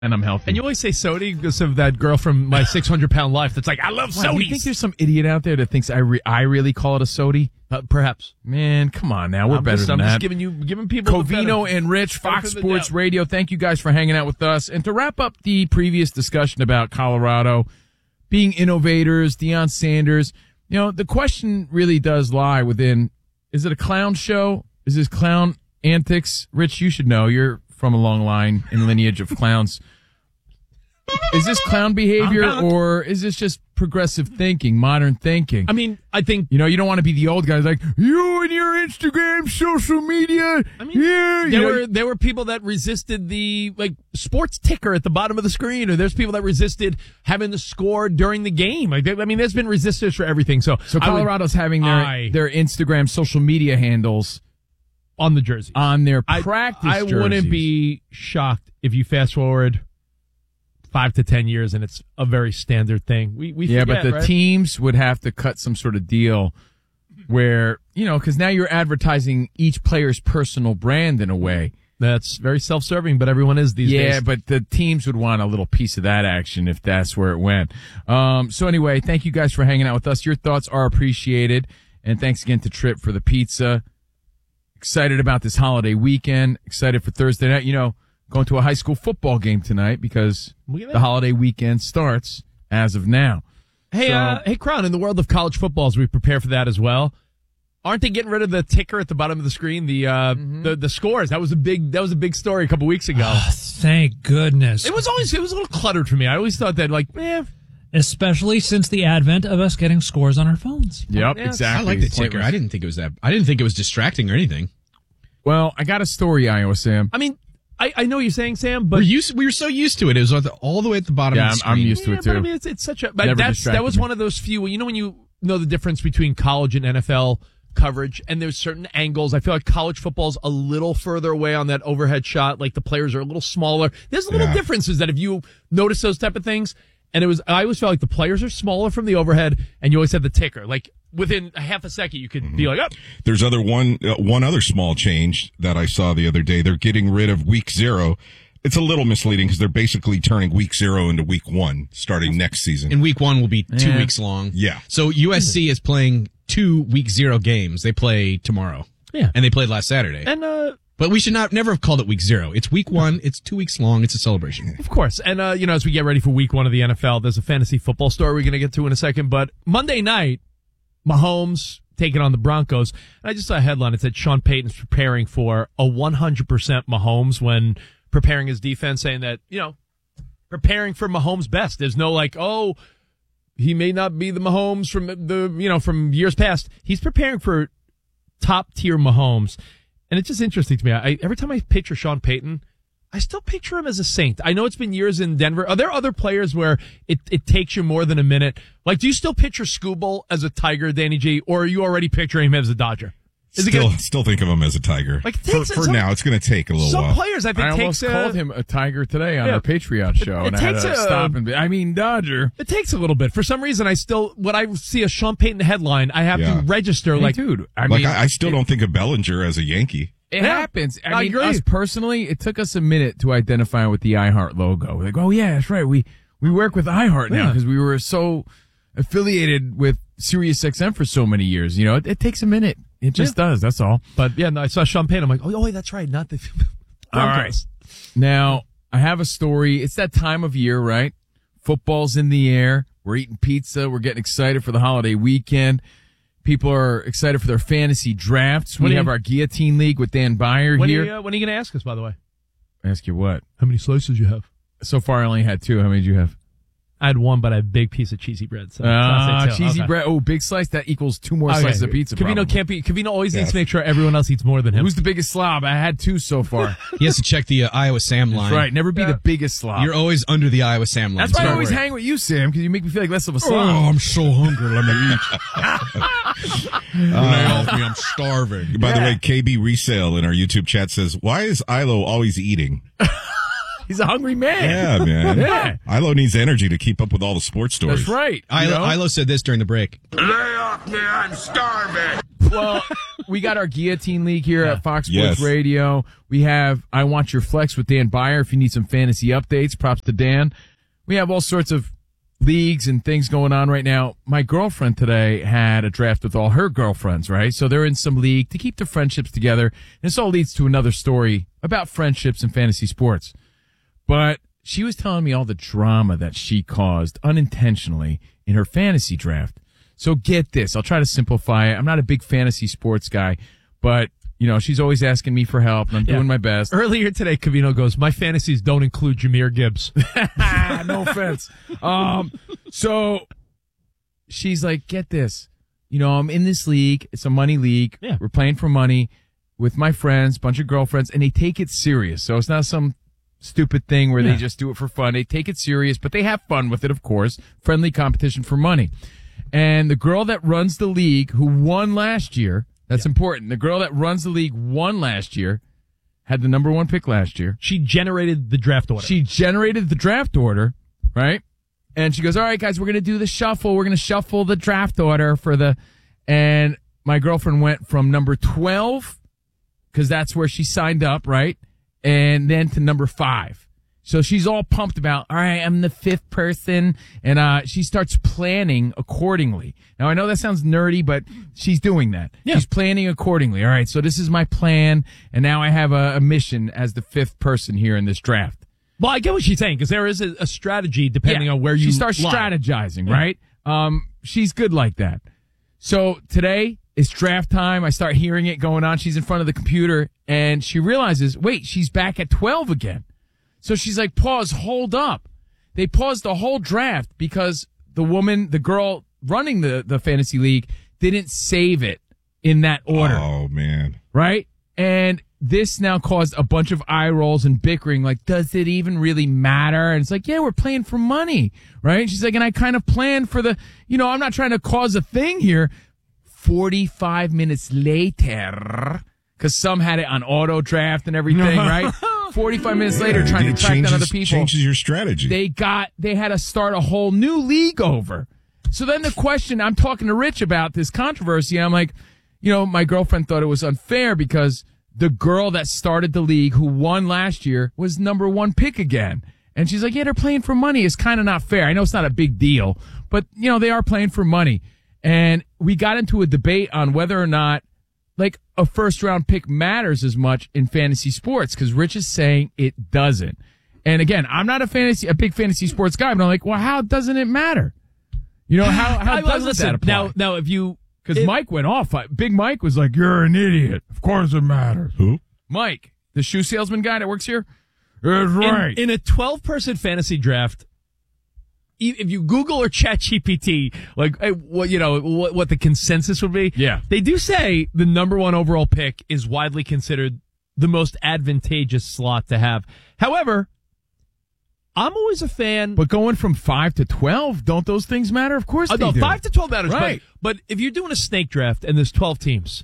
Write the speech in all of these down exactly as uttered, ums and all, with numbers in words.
and I'm healthy. And you always say sody because of that girl from My six hundred pound Life that's like, I love Wow, sodies. you think there's some idiot out there that thinks I re- I really call it a sody? Uh, perhaps. Man, come on now. We're I'm better just, than I'm that. just giving you, giving people the Covino better- and Rich, Fox benefit of the Sports doubt. Radio. Thank you guys for hanging out with us. And to wrap up the previous discussion about Colorado being innovators, Deion Sanders, you know, the question really does lie within, is it a clown show? Is this clown antics? Rich, you should know. You're from a long line and lineage of clowns. Is this clown behavior or is this just progressive thinking, modern thinking? I mean, I think, You know, you don't want to be the old guys like, you and your Instagram, social media. I mean, yeah, you there know, were there were people that resisted the like sports ticker at the bottom of the screen, or there's people that resisted having the score during the game. Like, I mean, there's been resistance for everything. So, So I would- Colorado's having their I- their Instagram social media handles on the jerseys. on their I, practice I jerseys. wouldn't be shocked if you fast forward five to ten years and it's a very standard thing. We we Yeah, forget, but the right? teams would have to cut some sort of deal where, you know, because now you're advertising each player's personal brand in a way. That's very self-serving, but everyone is these days. Yeah, but the teams would want a little piece of that action if that's where it went. Um, so anyway, thank you guys for hanging out with us. Your thoughts are appreciated. And thanks again to Trip for the pizza. Excited about this holiday weekend. Excited for Thursday night. You know, going to a high school football game tonight because Look at that. the holiday weekend starts as of now. Hey, So- uh, hey, Crown, in the world of college football, as we prepare for that as well, aren't they getting rid of the ticker at the bottom of the screen? The uh, Mm-hmm. the the scores. That was a big that was a big story a couple weeks ago. Thank goodness. It was always it was a little cluttered for me. I always thought that like, eh, Especially since the advent of us getting scores on our phones. Yep, Yeah, exactly. I like the It's ticker. pointless. I didn't think it was that. I didn't think it was distracting or anything. Well, I got a story, Iowa Sam. I mean, I, I know what you're saying, Sam, but We're used, we were so used to it. It was at the- all the way at the bottom Yeah, of the I'm, I'm screen. used to yeah, it too. but I mean, it's it's such a but Never that's distracted that was me. one of those few. You know when you know the difference between college and N F L coverage, and there's certain angles. I feel like college football's a little further away on that overhead shot. Like the players are a little smaller. There's little Yeah. differences that if you notice those type of things. And it was, I always felt like the players are smaller from the overhead, and you always have the ticker. Like within a half a second, you could be like, oh, There's other one uh, one other small change that I saw the other day. They're getting rid of week zero. It's a little misleading because they're basically turning week zero into week one starting next season. And week one will be two Yeah. weeks long. Yeah. So U S C is playing two week zero games. They play tomorrow. Yeah. And they played last Saturday. and uh, But we should not never have called it week zero. It's week one. It's two weeks long. It's a celebration. Of course. And, uh, you know, as we get ready for week one of the N F L, there's a fantasy football story we're going to get to in a second. But Monday night, Mahomes taking on the Broncos. And I just saw a headline. It said Sean Payton's preparing for a one hundred percent Mahomes when preparing his defense, saying that, you know, preparing for Mahomes' best. There's no like, oh, he may not be the Mahomes from the, you know, from years past. He's preparing for top tier Mahomes. And it's just interesting to me. I, every time I picture Sean Payton, I still picture him as a Saint. I know it's been years in Denver. Are there other players where it, it takes you more than a minute? Like, do you still picture Scooble as a Tiger, Danny G, or are you already picturing him as a Dodger? Is it Still, gonna, still think of him as a Tiger. Like, it for takes- for some- now, it's going to take a little some while. players I think I takes almost a, called him a tiger today on Yeah. our Patreon show, It and I had takes to a- stop and be, I mean, Dodger. It takes a little bit. For some reason, I still, when I see a Sean Payton headline, I have Yeah. to register Hey, like, dude, I like mean, I, I still it, don't think of Bellinger as a Yankee. It Yeah. happens. I, I mean, agree. us personally, it took us a minute to identify with the iHeart logo. We're like, oh yeah, that's right. We we work with iHeart now Yeah. because we were so affiliated with SiriusXM for so many years. You know, it, it takes a minute. It just does. That's all. but yeah, no, I saw Sean Payton. I'm like, oh, oh wait, that's right. Not the All right. Broncos. Now, I have a story. It's that time of year, right? Football's in the air. We're eating pizza. We're getting excited for the holiday weekend. People are excited for their fantasy drafts. We When do have you- our Guillotine League with Dan Byer When are here. you, uh, when are you going to ask us, by the way? Ask you what? How many slices you have? So far, I only had two. How many did you have? I had one, but I had a big piece of cheesy bread. So, so Ah, I'll say two. cheesy Okay. bread. Oh, big slice. That equals two more Okay. slices of pizza. Cavino probably. can't be. Cavino always needs Yeah. to make sure everyone else eats more than him. Who's the biggest slob? I had two so far. He has to check the uh, Iowa Sam line. That's right. Never be Yeah. the biggest slob. You're always under the Iowa Sam line. That's why I Don't always worry. hang with you, Sam, because you make me feel like less of a slob. Oh, I'm so hungry. Let me eat. Uh, me, I'm starving. By the way, K B Resale in our YouTube chat says, why is Ilo always eating? He's a hungry man. Yeah, man. Yeah. Ilo needs energy to keep up with all the sports stories. That's right. You Ilo, know? Ilo said this during the break. Lay off me, I'm starving. Well, we got our Guillotine League here Yeah. at Fox Sports Yes. Radio. We have I Want Your Flex with Dan Byer. If you need some fantasy updates, props to Dan. We have all sorts of leagues and things going on right now. My girlfriend today had a draft with all her girlfriends, right? So they're in some league to keep the friendships together. And this all leads to another story about friendships and fantasy sports. But she was telling me all the drama that she caused unintentionally in her fantasy draft. So get this. I'll try to simplify it. I'm not a big fantasy sports guy, but, you know, she's always asking me for help, and I'm Yeah. doing my best. Earlier today, Covino goes, my fantasies don't include Jahmyr Gibbs. No offense. Um, so she's like, get this. You know, I'm in this league. It's a money league. Yeah. We're playing for money with my friends, bunch of girlfriends, and they take it serious. So it's not some stupid thing where Yeah. they just do it for fun. They take it serious, but they have fun with it, of course. Friendly competition for money. And the girl that runs the league, who won last year, that's important. The girl that runs the league won last year, had the number one pick last year. She generated the draft order. She generated the draft order, right? And she goes, all right, guys, we're going to do the shuffle. We're going to shuffle the draft order for the, and my girlfriend went from number twelve, because that's where she signed up, right? And then to number five. So she's all pumped about, all right, I'm the fifth person. And uh, she starts planning accordingly. Now, I know that sounds nerdy, but she's doing that. Yeah. She's planning accordingly. All right, so this is my plan. And now I have a, a mission as the fifth person here in this draft. well, I get what she's saying, because there is a, a strategy depending Yeah, on where you She starts lie. strategizing, Yeah. right? Um, she's good like that. So today it's draft time. I start hearing it going on. She's in front of the computer, and she realizes, wait, she's back at twelve again. So she's like, pause, hold up. They paused the whole draft because the woman, the girl running the, the fantasy league, didn't save it in that order, Oh, man. right? And this now caused a bunch of eye rolls and bickering, like, does it even really matter? And it's like, yeah, we're playing for money, right? She's like, and I kind of planned for the, you know, I'm not trying to cause a thing here. forty-five minutes later, because some had it on auto draft and everything, right? forty-five minutes later, trying It to track down changes, other people. changes your strategy. They got, they had to start a whole new league over. So then the question, I'm talking to Rich about this controversy. I'm like, you know, my girlfriend thought it was unfair because the girl that started the league who won last year was number one pick again. And she's like, yeah, they're playing for money. It's kind of not fair. I know it's not a big deal, but you know, they are playing for money. And we got into a debate on whether or not like a first round pick matters as much in fantasy sports, because Rich is saying it doesn't. And again, I'm not a fantasy, a big fantasy sports guy, but I'm like, well, how doesn't it matter? You know, how, how I- does listen, that apply? Now, now, if you Because it- Mike went off. Big Mike was like, you're an idiot. Of course it matters. Who? Mike, the shoe salesman guy that works here? That's right. in, in a twelve-person fantasy draft, e- if you Google or Chat G P T, like hey, what you know, what, what the consensus would be, Yeah. they do say the number one overall pick is widely considered the most advantageous slot to have. However, I'm always a fan. But going from five to twelve, don't those things matter? Of course Oh, they no, do. five to twelve matters, Right. But, but if you're doing a snake draft and there's twelve teams,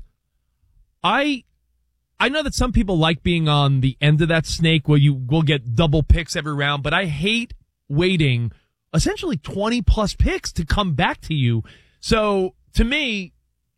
I I know that some people like being on the end of that snake where you will get double picks every round, but I hate waiting essentially twenty plus picks to come back to you. So to me,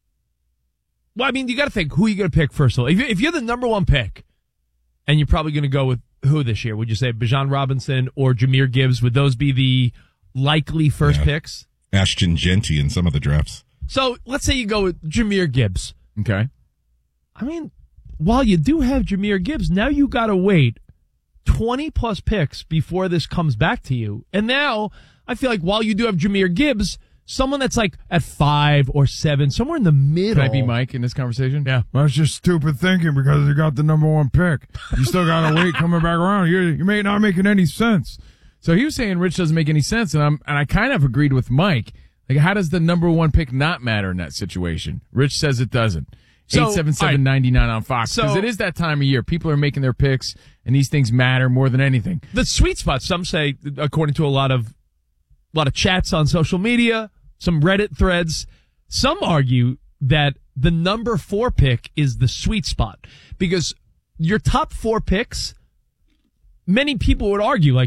well, I mean, you got to think who you going to pick first of all. If you're, if you're the number one pick, and you're probably going to go with who this year? Would you say Bijan Robinson or Jahmyr Gibbs? Would those be the likely first Yeah. picks? Ashton Genty in some of the drafts. So let's say you go with Jahmyr Gibbs. Okay. I mean, while you do have Jahmyr Gibbs, now you got to wait twenty plus picks before this comes back to you. And now I feel like while you do have Jahmyr Gibbs, someone that's like at five or seven, somewhere in the middle. Can I be Mike in this conversation? Yeah. Well, it's just stupid thinking because you got the number one pick. You still got to wait coming back around. You you may not making any sense. So he was saying Rich doesn't make any sense, and I'm and I kind of agreed with Mike. Like, how does the number one pick not matter in that situation? Rich says it doesn't. So, Eight seven seven ninety nine on Fox, because So- it is that time of year. People are making their picks, and these things matter more than anything. The sweet spot, some say, according to a lot of a lot of chats on social media, some Reddit threads, some argue that the number four pick is the sweet spot because your top four picks, many people would argue, like,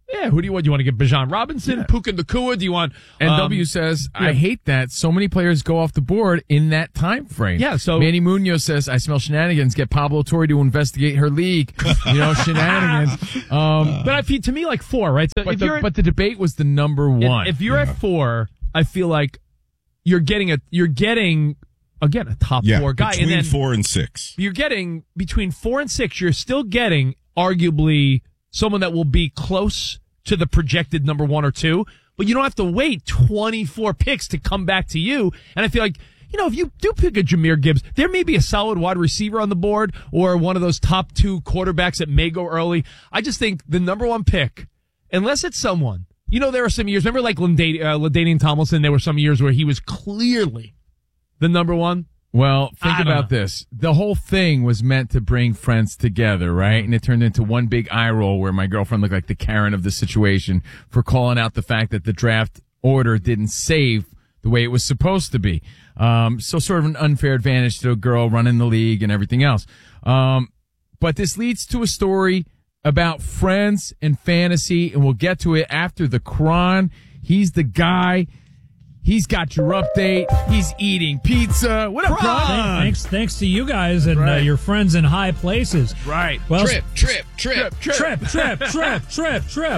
Yeah, who do you want? Do you want to get Bijan Robinson, yeah. Puka Nacua? Do you want... And um, W says, yeah. I hate that. So many players go off the board in that time frame. Yeah, so... Manny Munoz says, I smell shenanigans. Get Pablo Torre to investigate her league. You know, shenanigans. Um, but I feel, to me, like four, right? So but, if the, you're at, but the debate was the number one. If you're yeah. at four, I feel like you're getting a... You're getting... Again, a top yeah, four guy. Between and then four and six. You're getting, between four and six, you're still getting, arguably, someone that will be close to the projected number one or two, but you don't have to wait twenty-four picks to come back to you. And I feel like, you know, if you do pick a Jahmyr Gibbs, there may be a solid wide receiver on the board or one of those top two quarterbacks that may go early. I just think the number one pick, unless it's someone, you know, there are some years, remember like LaDainian uh, LaDainian Tomlinson, there were some years where he was clearly the number one. Well, think I about this. The whole thing was meant to bring friends together, right? And it turned into one big eye roll where my girlfriend looked like the Karen of the situation for calling out the fact that the draft order didn't save the way it was supposed to be. Um, so sort of an unfair advantage to a girl running the league and everything else. Um, but this leads to a story about friends and fantasy, and we'll get to it after the Kron. He's the guy. He's got your update. He's eating pizza. What up, Kron? Thanks, thanks to you guys and right. uh, your friends in high places. Right. Well, trip, trip, trip, trip, trip, trip, trip, trip, trip.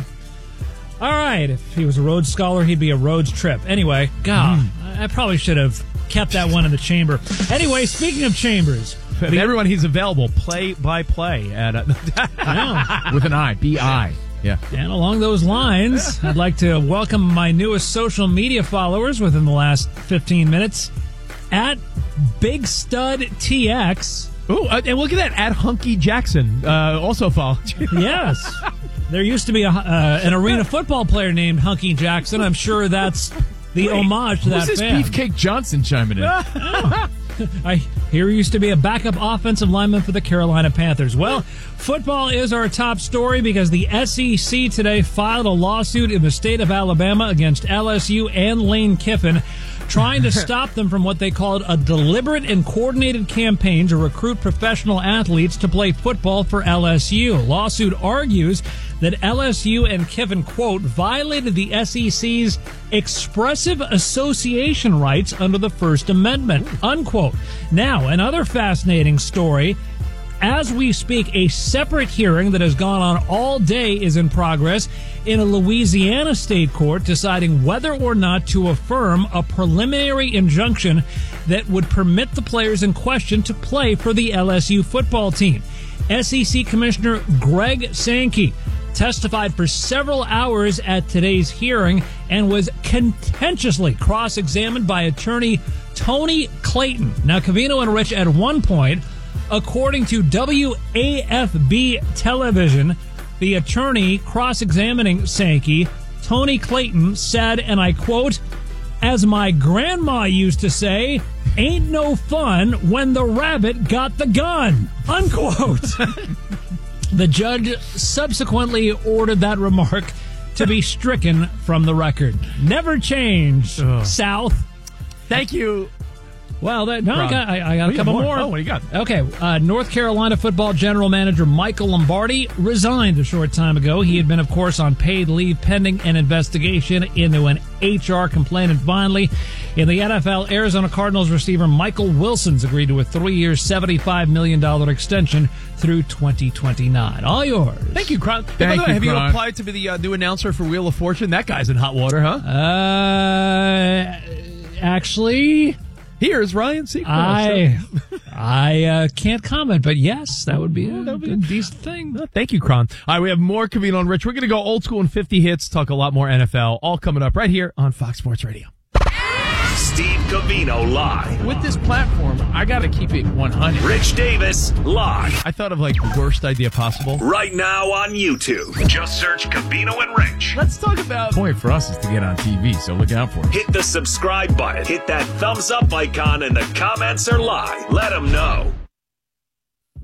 All right. If he was a Rhodes Scholar, he'd be a Rhodes Trip. Anyway, God, mm. I probably should have kept that one in the chamber. Anyway, speaking of chambers, the, everyone he's available play by play at a, with an I, B I. Yeah. And along those lines, I'd like to welcome my newest social media followers within the last fifteen minutes at Big Stud T X. Ooh, uh, and look at that, at Hunky Jackson. Uh, also followed you. Yes. There used to be a, uh, an arena football player named Hunky Jackson. I'm sure that's the Wait, homage to that who's fan. Who's this Beefcake Johnson chiming in? Oh. I here used to be a backup offensive lineman for the Carolina Panthers. Well, football is our top story because the S E C today filed a lawsuit in the state of Alabama against L S U and Lane Kiffin, trying to stop them from what they called a deliberate and coordinated campaign to recruit professional athletes to play football for L S U. Lawsuit argues that L S U and Kiffin, quote, violated the S E C's expressive association rights under the First Amendment, unquote. Now, another fascinating story. As we speak, a separate hearing that has gone on all day is in progress in a Louisiana state court deciding whether or not to affirm a preliminary injunction that would permit the players in question to play for the L S U football team. S E C Commissioner Greg Sankey testified for several hours at today's hearing and was contentiously cross-examined by attorney Tony Clayton. Now, Covino and Rich, at one point, according to W A F B television, the attorney cross-examining Sankey, Tony Clayton, said, and I quote, "As my grandma used to say, ain't no fun when the rabbit got the gun," unquote. The judge subsequently ordered that remark to be stricken from the record. Never changed, oh. South. Thank you. Well, that, no, I got, I, I got a couple more. more. Oh, what do you got? Okay. Uh, North Carolina football general manager Michael Lombardi resigned a short time ago. He had been, of course, on paid leave pending an investigation into an H R complaint. And finally, in the N F L, Arizona Cardinals receiver Michael Wilson's agreed to a three-year, seventy-five million dollars extension through twenty twenty-nine. All yours. Thank you, Kron. Thank you, Have Kron. you applied to be the uh, new announcer for Wheel of Fortune? That guy's in hot water, huh? Uh, actually... Here's Ryan Seacrest. I I uh, can't comment, but yes, that would be a, that would be a decent thing. Oh, thank you, Kron. All right, we have more Covino and Rich. We're going to go old school and fifty hits, talk a lot more N F L, all coming up right here on Fox Sports Radio. Steve Covino live. With this platform, I got to keep it one hundred. Rich Davis live. I thought of like the worst idea possible. Right now on YouTube. Just search Covino and Rich. Let's talk about... The point for us is to get on T V, so look out for it. Hit the subscribe button. Hit that thumbs up icon in the comments or live. Let them know.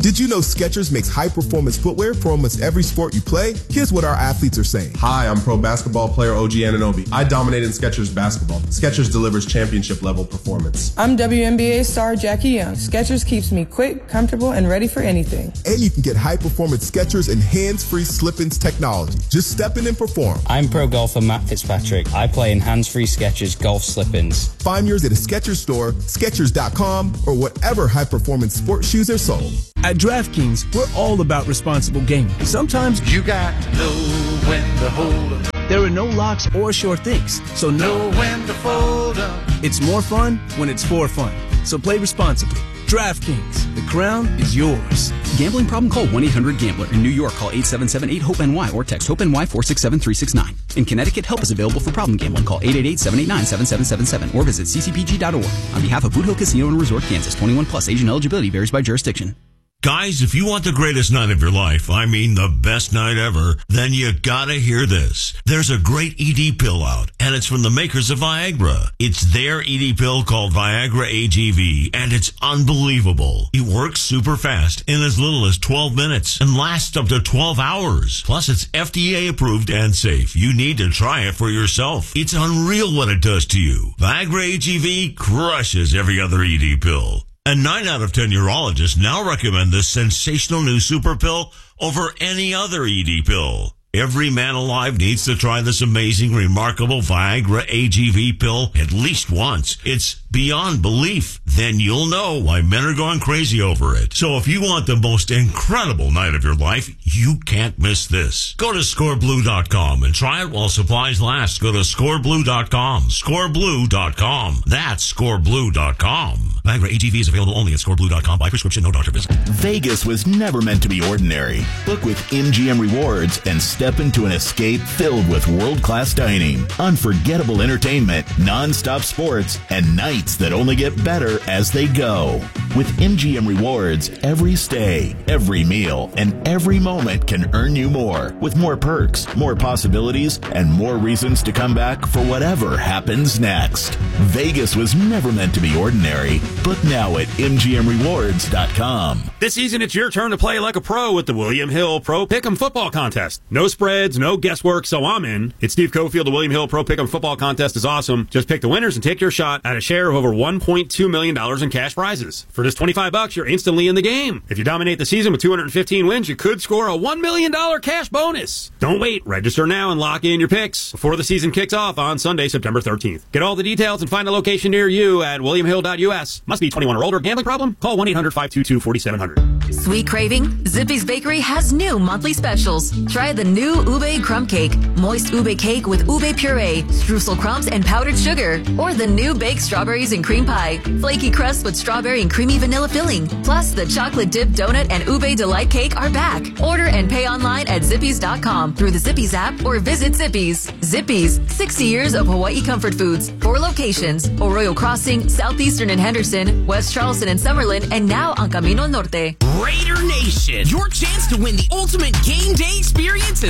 Did you know Skechers makes high-performance footwear for almost every sport you play? Here's what our athletes are saying. Hi, I'm pro basketball player O G Anunoby. I dominate in Skechers basketball. Skechers delivers championship-level performance. I'm W N B A star Jackie Young. Skechers keeps me quick, comfortable, and ready for anything. And you can get high-performance Skechers and hands-free slip-ins technology. Just step in and perform. I'm pro golfer Matt Fitzpatrick. I play in hands-free Skechers golf slip-ins. Find yours at a Skechers store, Skechers dot com, or whatever high-performance sports shoes are sold. At DraftKings, we're all about responsible gaming. Sometimes you got to know when to hold up. There are no locks or sure things, so know when to fold up. It's more fun when it's for fun. So play responsibly. DraftKings, the crown is yours. Gambling problem? Call one eight hundred gambler. In New York, call eight seven seven eight hope N Y or text HOPE-NY four six seven three six nine. In Connecticut, help is available for problem gambling. Call eight eight eight seven eight nine seven seven seven seven or visit c c p g dot org. On behalf of Boot Hill Casino and Resort, Kansas, twenty-one plus, age and eligibility varies by jurisdiction. Guys, if you want the greatest night of your life, I mean the best night ever, then you gotta hear this. There's a great E D pill out, and it's from the makers of Viagra. It's their E D pill called Viagra A G V, and it's unbelievable. It works super fast in as little as twelve minutes and lasts up to twelve hours. Plus, it's F D A approved and safe. You need to try it for yourself. It's unreal what it does to you. Viagra A G V crushes every other E D pill. And nine out of ten urologists now recommend this sensational new super pill over any other E D pill. Every man alive needs to try this amazing, remarkable Viagra A G V pill at least once. It's beyond belief. Then you'll know why men are going crazy over it. So if you want the most incredible night of your life, you can't miss this. Go to score blue dot com and try it while supplies last. Go to score blue dot com. score blue dot com. That's score blue dot com. Viagra A G V is available only at score blue dot com by prescription, no doctor visit. Vegas was never meant to be ordinary. Book with M G M Rewards and step into an escape filled with world-class dining, unforgettable entertainment, non-stop sports, and nights that only get better as they go. With M G M Rewards, every stay, every meal, and every moment can earn you more, with more perks, more possibilities, and more reasons to come back for whatever happens next. Vegas was never meant to be ordinary. Book now at M G M rewards dot com. This season, it's your turn to play like a pro with the William Hill Pro Pick'em Football Contest. No spreads, no guesswork, so I'm in. It's Steve Cofield. The William Hill Pro Pick'em Football Contest is awesome. Just pick the winners and take your shot at a share of over one point two million dollars in cash prizes. For just twenty-five bucks, you're instantly in the game. If you dominate the season with two hundred fifteen wins, you could score a one million dollars cash bonus. Don't wait. Register now and lock in your picks before the season kicks off on Sunday, September thirteenth. Get all the details and find a location near you at william hill dot u s. Must be twenty-one or older. Gambling problem? Call one eight hundred five two two four seven zero zero. Sweet craving? Zippy's Bakery has new monthly specials. Try the new ube crumb cake, moist ube cake with ube puree, streusel crumbs and powdered sugar, or the new baked strawberries and cream pie, flaky crust with strawberry and creamy vanilla filling. Plus, the chocolate dipped donut and ube delight cake are back. Order and pay online at zippys dot com through the Zippy's app or visit Zippy's. Zippy's, sixty years of Hawaii comfort foods. Four locations: Arroyo Crossing, Southeastern and Henderson, West Charleston and Summerlin, and now on Camino Norte. Raider Nation, your chance to win the ultimate game day experience is